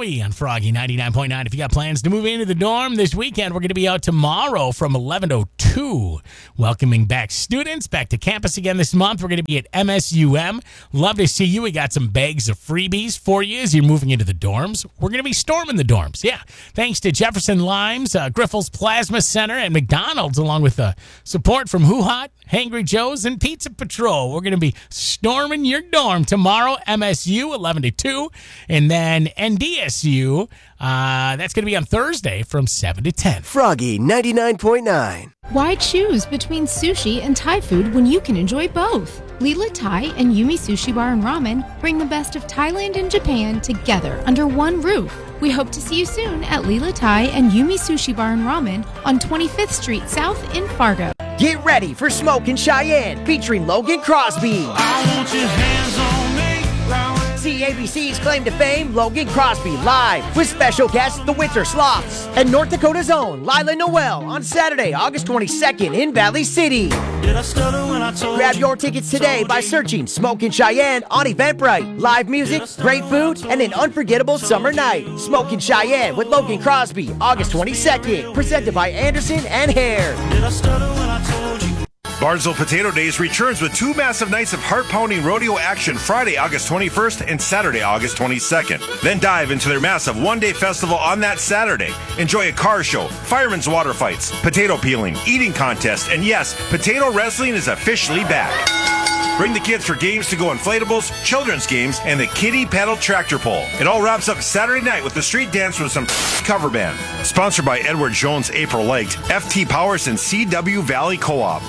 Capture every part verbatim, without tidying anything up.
Joey on Froggy ninety-nine point nine. If you got plans to move into the dorm this weekend, we're going to be out tomorrow from eleven to two, welcoming back students back to campus again this month. We're going to be at M S U M. Love to see you. We got some bags of freebies for you as you're moving into the dorms. We're going to be storming the dorms. Yeah. Thanks to Jefferson Limes, uh, Grifols Plasma Center, and McDonald's, along with uh, support from Who Hot, Hangry Joe's, and Pizza Patrol. We're going to be storming your dorm tomorrow, M S U, eleven to two. And then N D S U, uh, that's going to be on Thursday from seven to ten. Froggy ninety-nine point nine. Why choose between sushi and Thai food when you can enjoy both? Lila Thai and Yumi Sushi Bar and Ramen bring the best of Thailand and Japan together under one roof. We hope to see you soon at Lila Thai and Yumi Sushi Bar and Ramen on twenty-fifth Street South in Fargo. Get ready for Smokin' Cheyenne featuring Logan Crosby. I want your hands on me. See A B C's claim to fame, Logan Crosby, live with special guests, the Winter Sloths, and North Dakota's own Lila Noel on Saturday, August twenty-second in Valley City. Did I stutter when I told Grab you? your tickets today by searching Smokin' Cheyenne on Eventbrite. Live music, great food, and an unforgettable summer night. Smokin' Cheyenne with Logan Crosby, August twenty-second. Presented by Anderson and Hare. Did I stutter when I told you? Barnesville Potato Days returns with two massive nights of heart-pounding rodeo action Friday, August twenty-first and Saturday, August twenty-second. Then dive into their massive one-day festival on that Saturday. Enjoy a car show, firemen's water fights, potato peeling, eating contest, and yes, potato wrestling is officially back. Bring the kids for games to go inflatables, children's games, and the kiddie paddle tractor pull. It all wraps up Saturday night with the street dance with some cover band. Sponsored by Edward Jones, April Light, F T Powers, and C W Valley Co-op.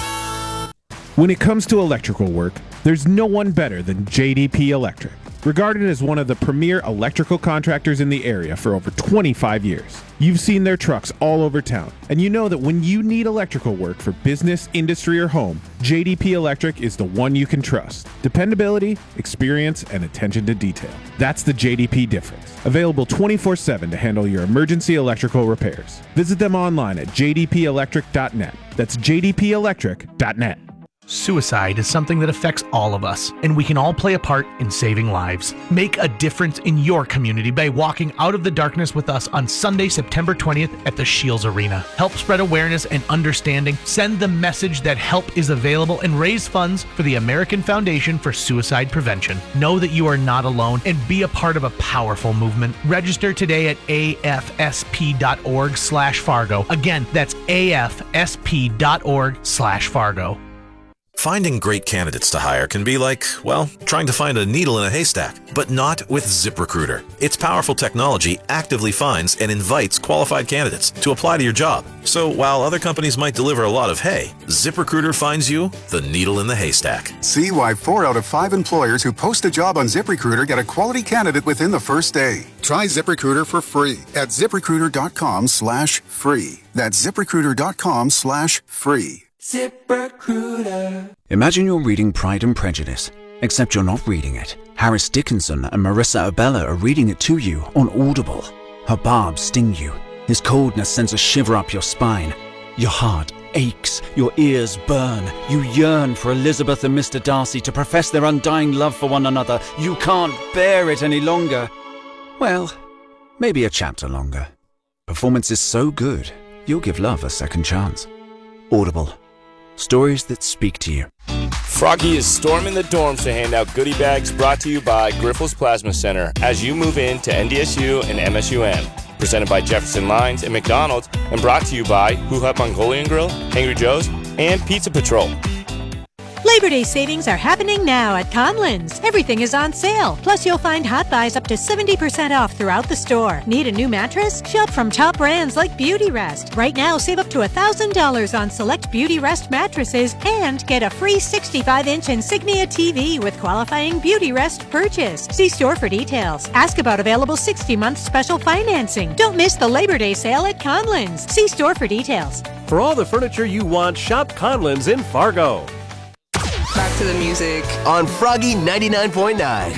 When it comes to electrical work, there's no one better than J D P Electric. Regarded as one of the premier electrical contractors in the area for over twenty-five years. You've seen their trucks all over town, and you know that when you need electrical work for business, industry, or home, J D P Electric is the one you can trust. Dependability, experience, and attention to detail. That's the J D P difference. Available twenty-four seven to handle your emergency electrical repairs. Visit them online at j d p electric dot net. That's j d p electric dot net. Suicide is something that affects all of us, and we can all play a part in saving lives. Make a difference in your community by walking out of the darkness with us on Sunday, September twentieth at the Shields Arena. Help spread awareness and understanding, send the message that help is available, and raise funds for the American Foundation for Suicide Prevention. Know that you are not alone and be a part of a powerful movement. Register today at a f s p dot org slash Fargo. Again, that's a f s p dot org slash Fargo. Finding great candidates to hire can be like, well, trying to find a needle in a haystack, but not with ZipRecruiter. Its powerful technology actively finds and invites qualified candidates to apply to your job. So while other companies might deliver a lot of hay, ZipRecruiter finds you the needle in the haystack. See why four out of five employers who post a job on ZipRecruiter get a quality candidate within the first day. Try ZipRecruiter for free at ZipRecruiter.com slash free. That's ZipRecruiter.com slash free. ZipRecruiter. Imagine you're reading Pride and Prejudice, except you're not reading it. Harris Dickinson and Marissa Abella are reading it to you on Audible. Her barbs sting you. His coldness sends a shiver up your spine. Your heart aches, your ears burn. You yearn for Elizabeth and Mister Darcy to profess their undying love for one another. You can't bear it any longer. Well, maybe a chapter longer. Performance is so good, you'll give love a second chance. Audible. Stories that speak to you. Froggy is storming the dorms to hand out goodie bags, brought to you by Grifols Plasma Center as you move into N D S U and M S U M. Presented by Jefferson Limes and McDonald's, and brought to you by Who Hut Mongolian Grill, Hangry Joe's, and Pizza Patrol. Labor Day savings are happening now at Conlins. Everything is on sale. Plus, you'll find hot buys up to seventy percent off throughout the store. Need a new mattress? Shop from top brands like Beautyrest. Right now, save up to one thousand dollars on select Beautyrest mattresses and get a free sixty-five inch Insignia T V with qualifying Beautyrest purchase. See store for details. Ask about available sixty month special financing. Don't miss the Labor Day sale at Conlins. See store for details. For all the furniture you want, shop Conlins in Fargo. Back to the music on Froggy ninety-nine point nine.